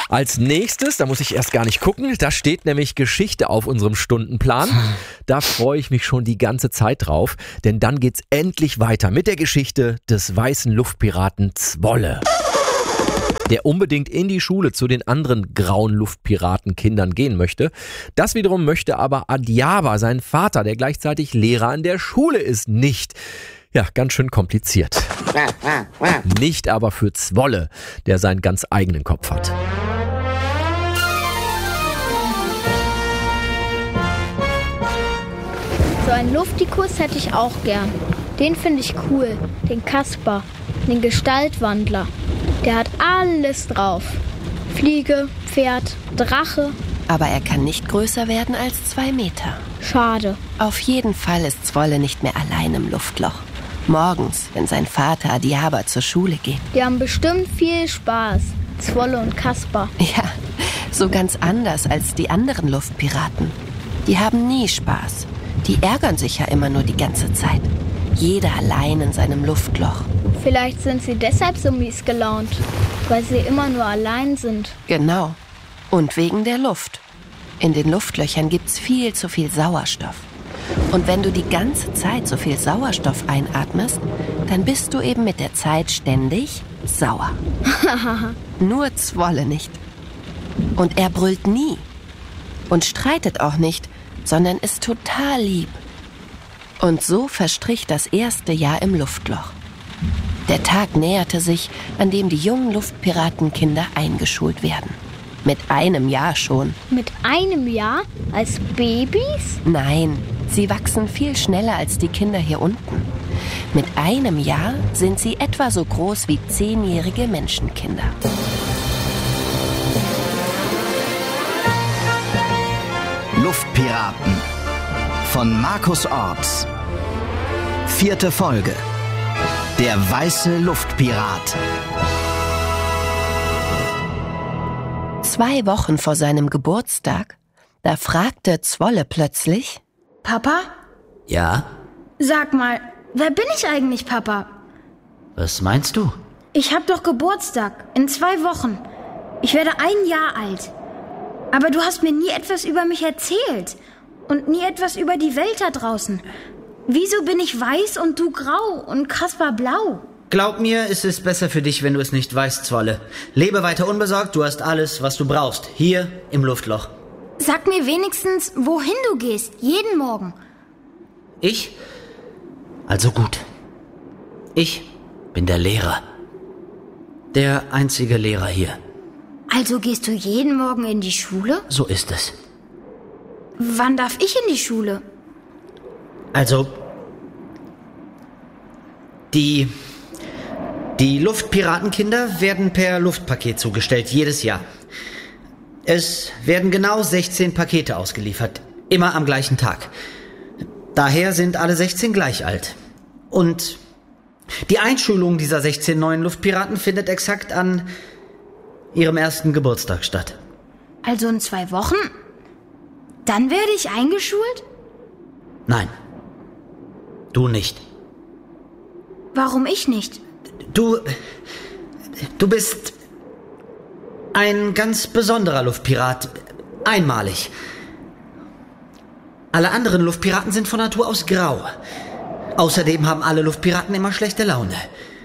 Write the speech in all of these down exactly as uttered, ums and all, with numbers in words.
Als nächstes, da muss ich erst gar nicht gucken, da steht nämlich Geschichte auf unserem Stundenplan. Da freue ich mich schon die ganze Zeit drauf, denn dann geht's endlich weiter mit der Geschichte des weißen Luftpiraten Zwolle, der unbedingt in die Schule zu den anderen grauen Luftpiratenkindern gehen möchte. Das wiederum möchte aber Adiaba, sein Vater, der gleichzeitig Lehrer an der Schule ist, nicht. Ja, ganz schön kompliziert. Nicht aber für Zwolle, der seinen ganz eigenen Kopf hat. So einen Luftikus hätte ich auch gern. Den finde ich cool, den Kasper, den Gestaltwandler. Der hat alles drauf. Fliege, Pferd, Drache. Aber er kann nicht größer werden als zwei Meter. Schade. Auf jeden Fall ist Zwolle nicht mehr allein im Luftloch. Morgens, wenn sein Vater Adiaba zur Schule geht. Die haben bestimmt viel Spaß, Zwolle und Kasper. Ja, so ganz anders als die anderen Luftpiraten. Die haben nie Spaß. Die ärgern sich ja immer nur die ganze Zeit. Jeder allein in seinem Luftloch. Vielleicht sind sie deshalb so mies gelaunt, weil sie immer nur allein sind. Genau. Und wegen der Luft. In den Luftlöchern gibt's viel zu viel Sauerstoff. Und wenn du die ganze Zeit so viel Sauerstoff einatmest, dann bist du eben mit der Zeit ständig sauer. Nur Zwolle nicht. Und er brüllt nie. Und streitet auch nicht, sondern ist total lieb. Und so verstrich das erste Jahr im Luftloch. Der Tag näherte sich, an dem die jungen Luftpiratenkinder eingeschult werden. Mit einem Jahr schon. Mit einem Jahr? Als Babys? Nein, sie wachsen viel schneller als die Kinder hier unten. Mit einem Jahr sind sie etwa so groß wie zehnjährige Menschenkinder. Luftpiraten von Markus Orts. Vierte Folge. Der weiße Luftpirat. Zwei Wochen vor seinem Geburtstag, da fragte Zwolle plötzlich: Papa? Ja? Sag mal, wer bin ich eigentlich, Papa? Was meinst du? Ich hab doch Geburtstag, in zwei Wochen. Ich werde ein Jahr alt. Aber du hast mir nie etwas über mich erzählt. Und nie etwas über die Welt da draußen. Wieso bin ich weiß und du grau und Kasper blau? Glaub mir, es ist besser für dich, wenn du es nicht weißt, Zwolle. Lebe weiter unbesorgt, du hast alles, was du brauchst. Hier im Luftloch. Sag mir wenigstens, wohin du gehst, jeden Morgen. Ich? Also gut. Ich bin der Lehrer. Der einzige Lehrer hier. Also gehst du jeden Morgen in die Schule? So ist es. Wann darf ich in die Schule? Also, die, die Luftpiratenkinder werden per Luftpaket zugestellt, jedes Jahr. Es werden genau sechzehn Pakete ausgeliefert, immer am gleichen Tag. Daher sind alle sechzehn gleich alt. Und die Einschulung dieser sechzehn neuen Luftpiraten findet exakt an ihrem ersten Geburtstag statt. Also in zwei Wochen? Dann werde ich eingeschult? Nein. Du nicht. Warum ich nicht? Du... Du bist ein ganz besonderer Luftpirat. Einmalig. Alle anderen Luftpiraten sind von Natur aus grau. Außerdem haben alle Luftpiraten immer schlechte Laune.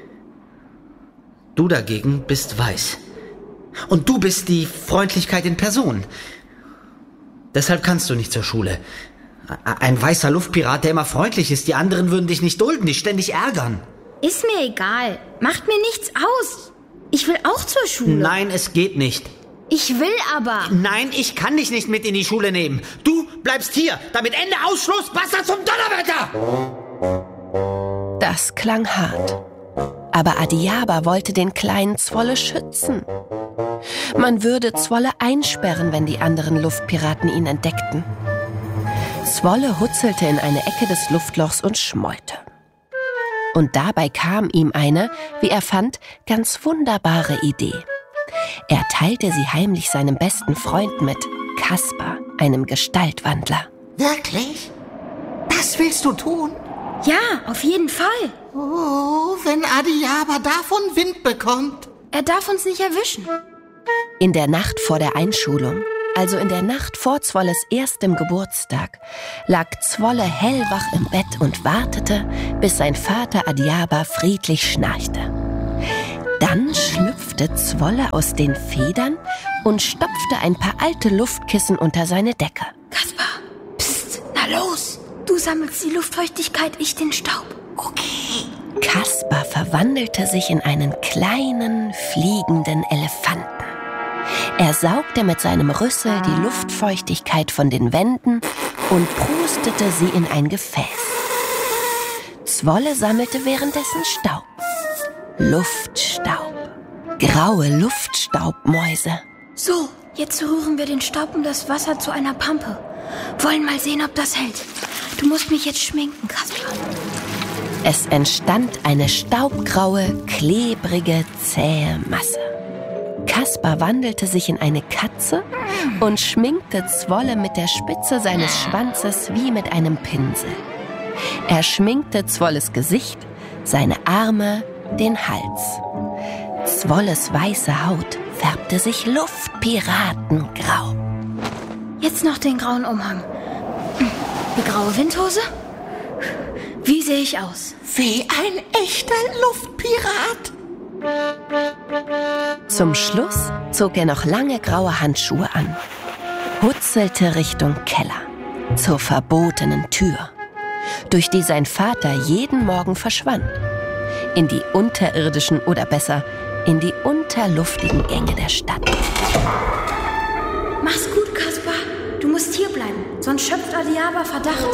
Du dagegen bist weiß. Und du bist die Freundlichkeit in Person. Deshalb kannst du nicht zur Schule. Ein weißer Luftpirat, der immer freundlich ist. Die anderen würden dich nicht dulden, dich ständig ärgern. Ist mir egal. Macht mir nichts aus. Ich will auch zur Schule. Nein, es geht nicht. Ich will aber. Nein, ich kann dich nicht mit in die Schule nehmen. Du bleibst hier. Damit Ende, Ausschluss, Basta zum Donnerwetter! Das klang hart. Aber Adiaba wollte den kleinen Zwolle schützen. Man würde Zwolle einsperren, wenn die anderen Luftpiraten ihn entdeckten. Zwolle hutzelte in eine Ecke des Luftlochs und schmollte. Und dabei kam ihm eine, wie er fand, ganz wunderbare Idee. Er teilte sie heimlich seinem besten Freund mit, Kasper, einem Gestaltwandler. Wirklich? Das willst du tun? Ja, auf jeden Fall. Oh, wenn Adiaba davon Wind bekommt. Er darf uns nicht erwischen. In der Nacht vor der Einschulung, also in der Nacht vor Zwolles erstem Geburtstag, lag Zwolle hellwach im Bett und wartete, bis sein Vater Adiaba friedlich schnarchte. Dann schlüpfte Zwolle aus den Federn und stopfte ein paar alte Luftkissen unter seine Decke. Kaspar, psst, na los. Du sammelst die Luftfeuchtigkeit, ich den Staub. Okay. Kaspar verwandelte sich in einen kleinen, fliegenden Elefanten. Er saugte mit seinem Rüssel die Luftfeuchtigkeit von den Wänden und prustete sie in ein Gefäß. Zwolle sammelte währenddessen Staub. Luftstaub. Graue Luftstaubmäuse. So, jetzt rühren wir den Staub und das Wasser zu einer Pampe. Wollen mal sehen, ob das hält. Du musst mich jetzt schminken, Kaspar. Es entstand eine staubgraue, klebrige, zähe Masse. Kaspar wandelte sich in eine Katze und schminkte Zwolle mit der Spitze seines Schwanzes wie mit einem Pinsel. Er schminkte Zwolles Gesicht, seine Arme, den Hals. Zwolles weiße Haut färbte sich Luftpiratengrau. Jetzt noch den grauen Umhang. Die graue Windhose? Wie sehe ich aus? Wie ein echter Luftpirat. Zum Schluss zog er noch lange graue Handschuhe an, hutzelte Richtung Keller, zur verbotenen Tür, durch die sein Vater jeden Morgen verschwand, in die unterirdischen oder besser in die unterluftigen Gänge der Stadt. Mach's gut, Kaspar. Du musst hier bleiben, sonst schöpft Adiaba Verdacht.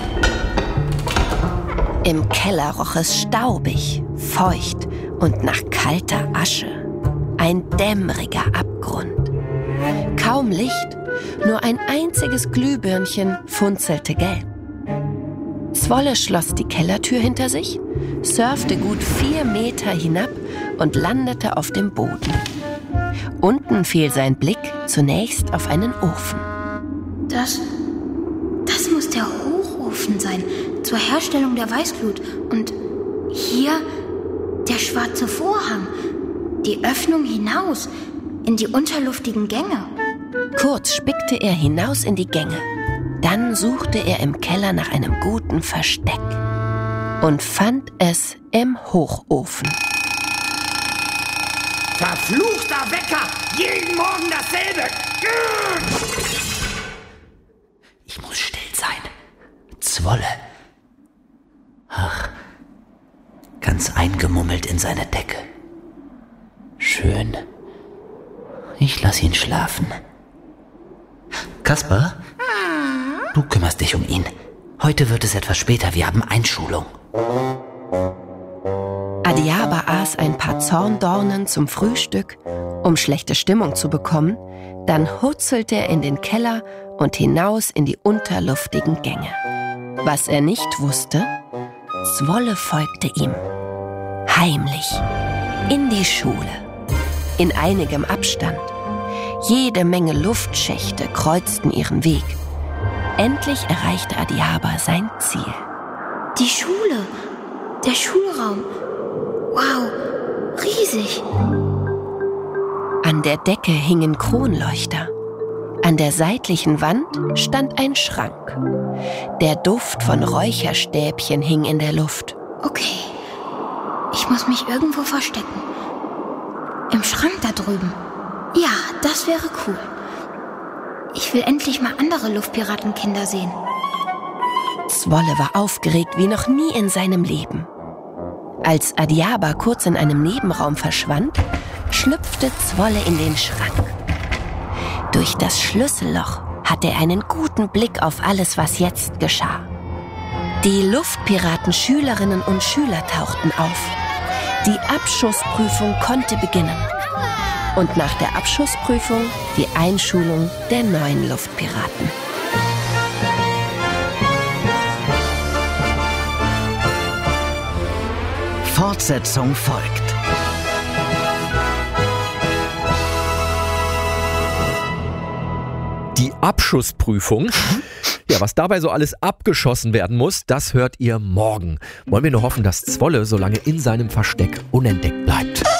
Im Keller roch es staubig, feucht und nach kalter Asche. Ein dämmeriger Abgrund. Kaum Licht, nur ein einziges Glühbirnchen funzelte gelb. Zwolle schloss die Kellertür hinter sich, surfte gut vier Meter hinab und landete auf dem Boden. Unten fiel sein Blick zunächst auf einen Ofen. Das, das muss der Hochofen sein, zur Herstellung der Weißglut. Und hier der schwarze Vorhang, die Öffnung hinaus in die unterluftigen Gänge. Kurz spickte er hinaus in die Gänge. Dann suchte er im Keller nach einem guten Versteck und fand es im Hochofen. Verfluchter Wecker! Jeden Morgen dasselbe! Ich muss still sein. Zwolle. Ach, ganz eingemummelt in seine Decke. Schön. Ich lass ihn schlafen. Kaspar? Du kümmerst dich um ihn. Heute wird es etwas später, wir haben Einschulung. Adiaba aß ein paar Zorndornen zum Frühstück, um schlechte Stimmung zu bekommen. Dann hurzelte er in den Keller und hinaus in die unterluftigen Gänge. Was er nicht wusste, Zwolle folgte ihm. Heimlich. In die Schule. In einigem Abstand. Jede Menge Luftschächte kreuzten ihren Weg. Endlich erreichte Adiaba sein Ziel. Die Schule, der Schulraum. Wow, riesig. An der Decke hingen Kronleuchter. An der seitlichen Wand stand ein Schrank. Der Duft von Räucherstäbchen hing in der Luft. Okay, ich muss mich irgendwo verstecken. Im Schrank da drüben. Ja, das wäre cool. Ich will endlich mal andere Luftpiratenkinder sehen. Zwolle war aufgeregt wie noch nie in seinem Leben. Als Adiaba kurz in einem Nebenraum verschwand, schlüpfte Zwolle in den Schrank. Durch das Schlüsselloch hatte er einen guten Blick auf alles, was jetzt geschah. Die Luftpiraten-Schülerinnen und Schüler tauchten auf. Die Abschussprüfung konnte beginnen. Und nach der Abschussprüfung die Einschulung der neuen Luftpiraten. Fortsetzung folgt. Die Abschussprüfung. Ja, was dabei so alles abgeschossen werden muss, das hört ihr morgen. Wollen wir nur hoffen, dass Zwolle so lange in seinem Versteck unentdeckt bleibt.